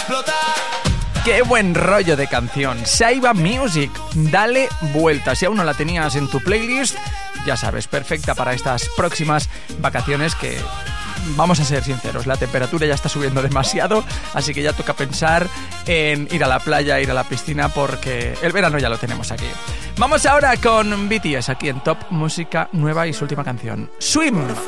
¡Qué buen rollo de canción! Saiba Music, dale vuelta. Si aún no la tenías en tu playlist, ya sabes, perfecta para estas próximas vacaciones que... Vamos a ser sinceros, la temperatura ya está subiendo demasiado, así que ya toca pensar en ir a la playa, ir a la piscina, porque el verano ya lo tenemos aquí. Vamos ahora con BTS aquí en Top Música Nueva y su última canción, Swim.